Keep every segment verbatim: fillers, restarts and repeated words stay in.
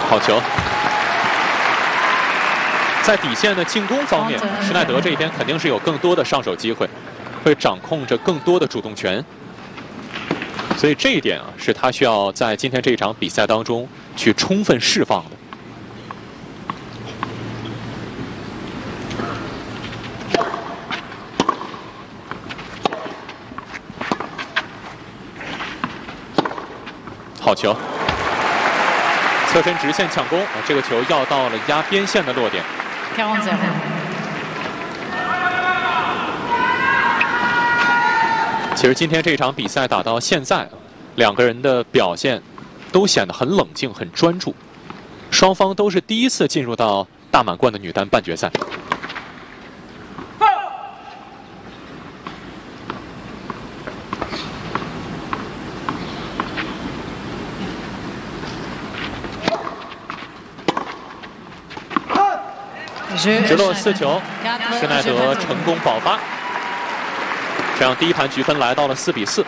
好球。在底线的进攻方面，施耐德这一边肯定是有更多的上手机会，会掌控着更多的主动权。所以这一点啊，是他需要在今天这一场比赛当中去充分释放的。好球，侧身直线抢攻，啊，这个球要到了压边线的落点。其实今天这场比赛打到现在，两个人的表现都显得很冷静、很专注。双方都是第一次进入到大满贯的女单半决赛。直落四球，施耐德成功保发，这样第一盘局分来到了四比四。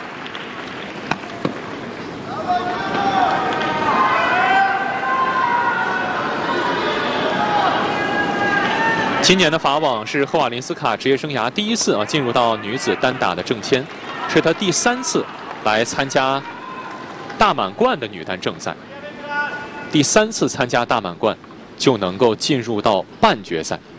今年的法网是赫瓦林斯卡职业生涯第一次啊进入到女子单打的正签，是她第三次来参加大满贯的女单正赛，第三次参加大满贯就能够进入到半决赛。